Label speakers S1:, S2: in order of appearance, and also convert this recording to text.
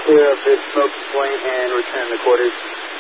S1: clear of this smoke point and return the quarters.